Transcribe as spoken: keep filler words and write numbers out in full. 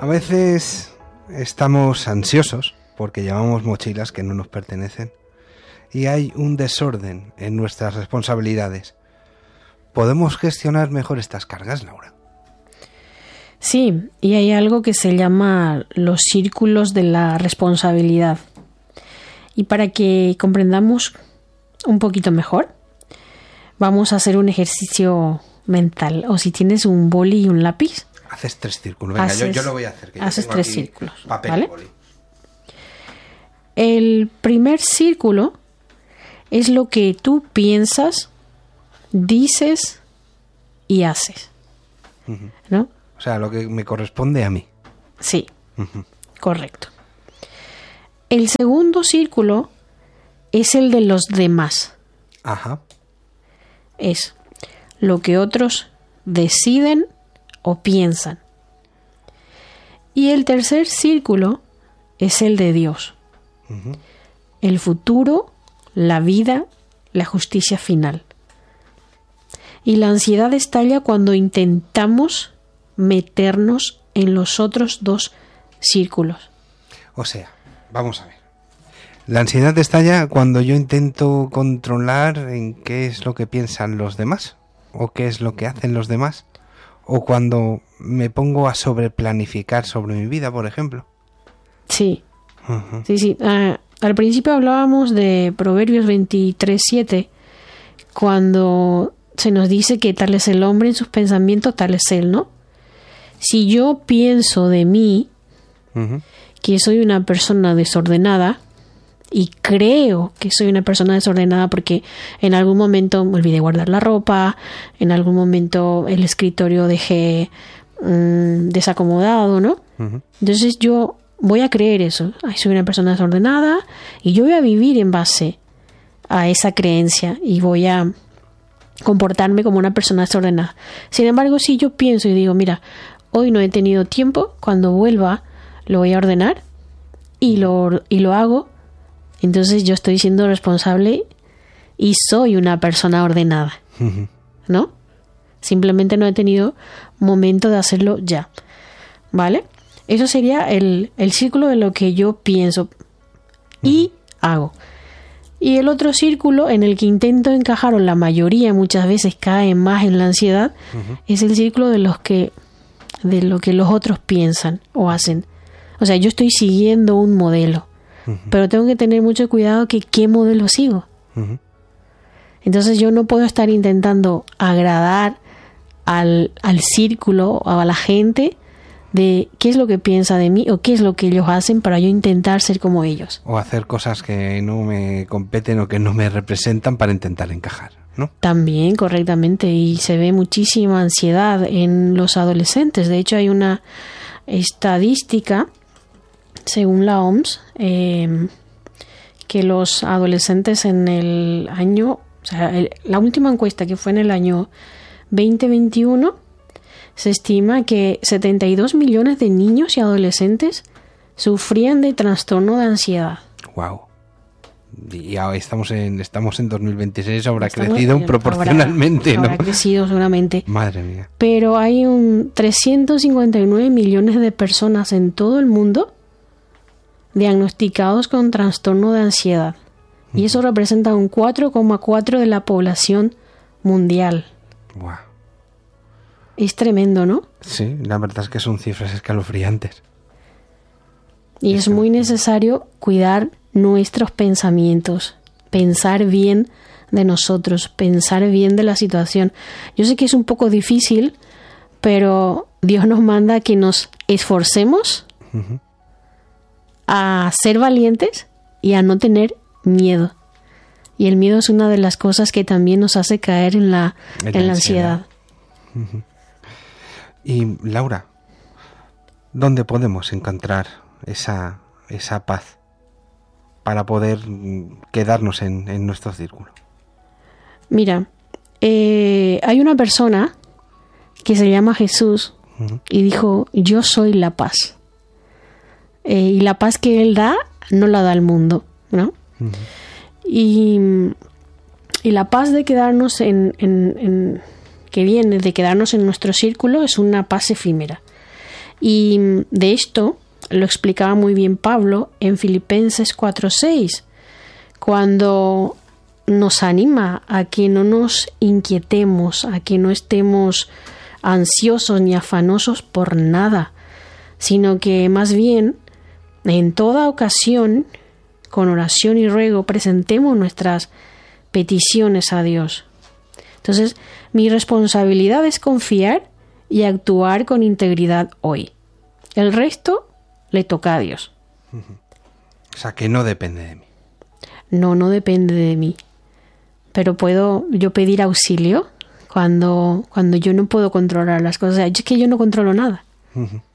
A veces estamos ansiosos porque llevamos mochilas que no nos pertenecen y hay un desorden en nuestras responsabilidades. ¿Podemos gestionar mejor estas cargas, Laura? Sí, y hay algo que se llama los círculos de la responsabilidad. Y para que comprendamos un poquito mejor, vamos a hacer un ejercicio mental. O si tienes un boli y un lápiz. Haces tres círculos. Venga, haces, yo, yo lo voy a hacer. Que haces yo tengo tres círculos. Papel, ¿vale? y boli. El primer círculo es lo que tú piensas, dices y haces. Uh-huh. ¿No? O sea, lo que me corresponde a mí. Sí, uh-huh. Correcto. El segundo círculo es el de los demás. Ajá. Es lo que otros deciden o piensan. Y el tercer círculo es el de Dios. Uh-huh. El futuro, la vida, la justicia final. Y la ansiedad estalla cuando intentamos meternos en los otros dos círculos. O sea, vamos a ver. La ansiedad estalla cuando yo intento controlar en qué es lo que piensan los demás o qué es lo que hacen los demás, o cuando me pongo a sobreplanificar sobre mi vida, por ejemplo. Sí, uh-huh. sí, sí. Uh, al principio hablábamos de Proverbios veintitrés siete, cuando se nos dice que tal es el hombre en sus pensamientos, tal es él, ¿no? Si yo pienso de mí uh-huh. que soy una persona desordenada, y creo que soy una persona desordenada porque en algún momento me olvidé guardar la ropa, en algún momento el escritorio dejé mmm, desacomodado, ¿no? Uh-huh. Entonces yo voy a creer eso. Ay, soy una persona desordenada y yo voy a vivir en base a esa creencia y voy a comportarme como una persona desordenada. Sin embargo, si yo pienso y digo, mira, hoy no he tenido tiempo, cuando vuelva lo voy a ordenar y lo, y lo hago, entonces yo estoy siendo responsable y soy una persona ordenada, uh-huh. ¿no? Simplemente no he tenido momento de hacerlo ya, ¿vale? Eso sería el, el círculo de lo que yo pienso y uh-huh. hago. Y el otro círculo en el que intento encajar, o la mayoría muchas veces cae más en la ansiedad, uh-huh. es el círculo de los que de lo que los otros piensan o hacen. O sea, yo estoy siguiendo un modelo. Uh-huh. Pero tengo que tener mucho cuidado que qué modelo sigo. Uh-huh. Entonces yo no puedo estar intentando agradar al, al círculo o a la gente de qué es lo que piensa de mí o qué es lo que ellos hacen para yo intentar ser como ellos. O hacer cosas que no me competen o que no me representan para intentar encajar, ¿no? También, correctamente. Y se ve muchísima ansiedad en los adolescentes. De hecho, hay una estadística según la O M S, eh, que los adolescentes en el año, o sea, el, la última encuesta que fue en el año veinte veintiuno, se estima que setenta y dos millones de niños y adolescentes sufrían de trastorno de ansiedad. Wow. Y ahora estamos en estamos en dos mil veintiséis, habrá estamos, crecido habrá, proporcionalmente, ¿no? Habrá crecido seguramente. Madre mía. Pero hay un trescientos cincuenta y nueve millones de personas en todo el mundo diagnosticados con trastorno de ansiedad. Uh-huh. Y eso representa un cuatro coma cuatro de la población mundial. Wow. Es tremendo, ¿no? Sí, la verdad es que son cifras escalofriantes. Y es muy necesario cuidar nuestros pensamientos, pensar bien de nosotros, pensar bien de la situación. Yo sé que es un poco difícil, pero Dios nos manda que nos esforcemos uh-huh. a ser valientes y a no tener miedo. Y el miedo es una de las cosas que también nos hace caer en la, en en la ansiedad. ansiedad. Uh-huh. Y Laura, ¿dónde podemos encontrar esa, esa paz para poder quedarnos en, en nuestro círculo? Mira, eh, hay una persona que se llama Jesús uh-huh. y dijo, yo soy la paz. Eh, y la paz que Él da, no la da el mundo, ¿no? Uh-huh. Y, y la paz de quedarnos en, en, en, que viene de quedarnos en nuestro círculo es una paz efímera. Y de esto lo explicaba muy bien Pablo en Filipenses cuatro seis, cuando nos anima a que no nos inquietemos, a que no estemos ansiosos ni afanosos por nada, sino que más bien en toda ocasión, con oración y ruego, presentemos nuestras peticiones a Dios. Entonces, mi responsabilidad es confiar y actuar con integridad hoy. El resto le toca a Dios. O sea, que no depende de mí. No, no depende de mí. Pero puedo yo pedir auxilio cuando, cuando yo no puedo controlar las cosas. O sea, es que yo no controlo nada. Uh-huh.